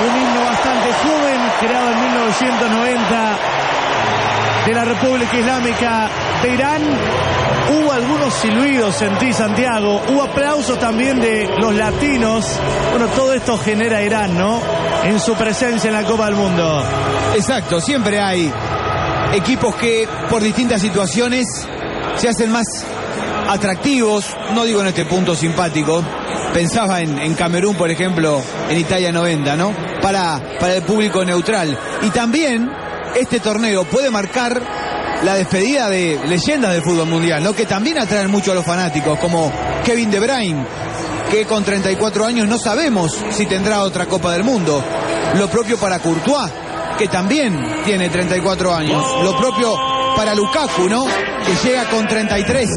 un himno bastante joven, creado en 1990, de la República Islámica de Irán. Hubo algunos silbidos, sentí, Santiago, hubo aplausos también de los latinos. Bueno, todo esto genera Irán, ¿no?, en su presencia en la Copa del Mundo. Exacto, siempre hay equipos que por distintas situaciones se hacen más atractivos, no digo en este punto simpático. Pensaba en Camerún, por ejemplo, en Italia 90, ¿no? Para el público neutral. Y también este torneo puede marcar la despedida de leyendas del fútbol mundial, ¿no?, que también atraen mucho a los fanáticos, como Kevin De Bruyne, que con 34 años no sabemos si tendrá otra Copa del Mundo. Lo propio para Courtois, que también tiene 34 años. Lo propio para Lukaku, ¿no?, que llega con 33.